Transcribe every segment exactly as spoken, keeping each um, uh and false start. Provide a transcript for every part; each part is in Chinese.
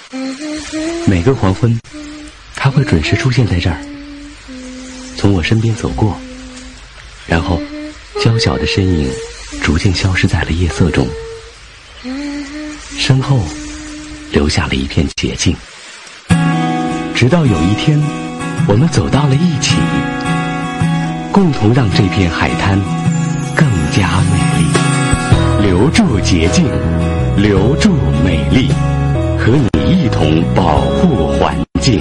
每个黄昏，他会准时出现在这儿，从我身边走过，然后娇小的身影逐渐消失在了夜色中，身后留下了一片洁净。直到有一天，我们走到了一起，共同让这片海滩更加美丽，留住洁净，留住美丽，和你一同保护环境。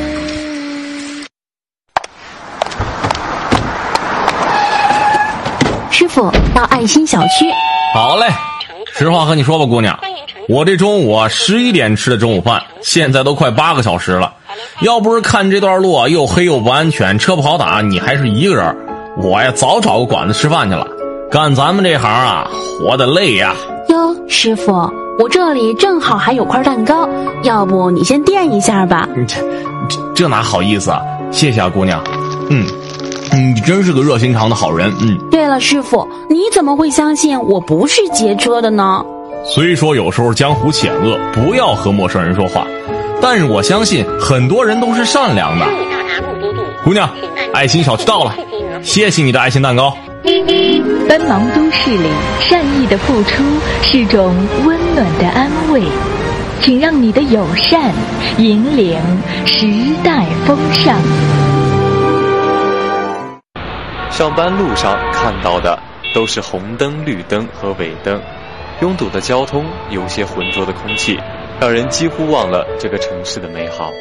师傅，到爱心小区。 好嘞，实话和你说吧，姑娘，我这中午啊十一点吃的中午饭，现在都快八个小时了。要不是看这段路啊又黑又不安全，车不好打，你还是一个人，我呀早找个馆子吃饭去了。干咱们这行啊，活得累呀。 哟，师傅，我这里正好还有块蛋糕，要不你先垫一下吧。 这这这哪好意思啊，谢谢啊姑娘。嗯嗯，你真是个热心肠的好人。嗯。 对了，师傅，你怎么会相信我不是劫车的呢？ 虽说有时候江湖险恶，不要和陌生人说话，但是我相信很多人都是善良的。姑娘，爱心小区到了，谢谢你的爱心蛋糕。 奔忙都市里，善意的付出是种温暖的安慰，请让你的友善引领时代风尚。 上班路上看到的都是红灯、绿灯和尾灯，拥堵的交通，有些浑浊的空气，让人几乎忘了这个城市的美好。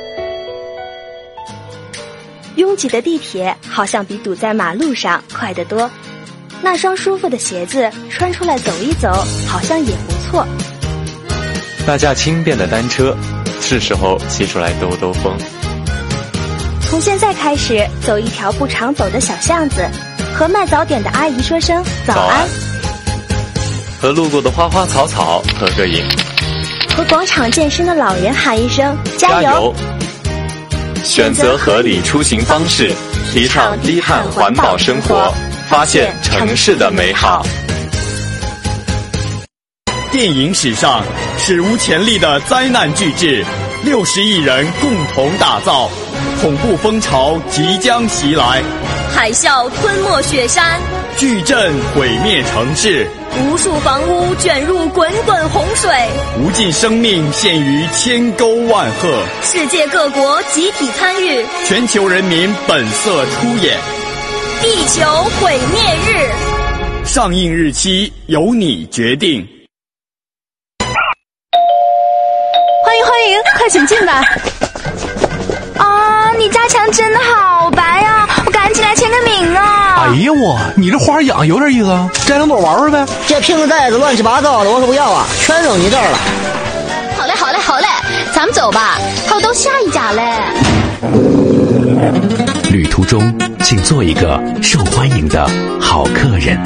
拥挤的地铁好像比堵在马路上快得多，那双舒服的鞋子穿出来走一走，好像也不错。 那架轻便的单车，是时候骑出来兜兜风。 从现在开始，走一条不常走的小巷子，和卖早点的阿姨说声早安，早安， 和路过的花花草草合个影， 和广场健身的老人喊一声加油。加油，选择合理出行方式，提倡低碳环保生活，发现城市的美好。 电影史上史无前例的灾难巨制，六十亿人共同打造，恐怖风潮即将袭来， 海啸吞没雪山， 巨震毁灭城市， 无数房屋卷入滚滚洪水， 无尽生命陷于千沟万壑， 世界各国集体参与， 全球人民本色出演。 地球毁灭日， 上映日期由你决定。 欢迎欢迎，快请进吧。啊，你家墙真的好白呀，我赶紧来签个名啊。 哎呀我，你这花养有点意思啊，摘两朵玩玩呗。 这瓶子袋子乱七八糟的，我可不要啊，全扔你这儿了。 好嘞好嘞好嘞，咱们走吧，还有到下一家嘞。 旅途中，请做一个受欢迎的好客人。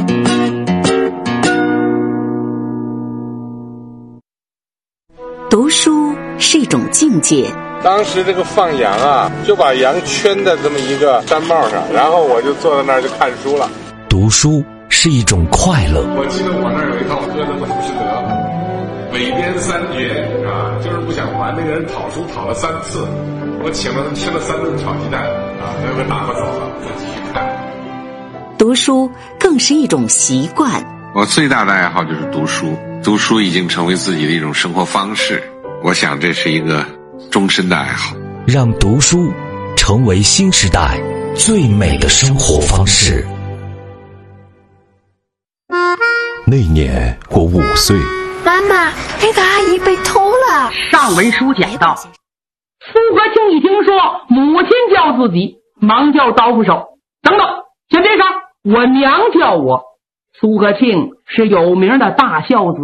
读书是一种境界。 当时这个放羊啊，就把羊圈在这么一个山帽上，然后我就坐在那儿就看书了。 读书是一种快乐。 我记得我那儿有一套歌的《浮士德》，尾边三绝啊，就是不想还那个人讨书讨了三次，我请了他吃了三顿炒鸡蛋啊，最后打发走了，我继续看。 读书更是一种习惯。 我最大的爱好就是读书，读书已经成为自己的一种生活方式，我想这是一个终身的爱好。 让读书成为新时代最美的生活方式。那年我五岁。 妈妈，那个阿姨被偷了。 上文书讲到，苏和庆一听说母亲叫自己，忙叫刀斧手，等等，先别杀，我娘叫我。苏和庆是有名的大孝子，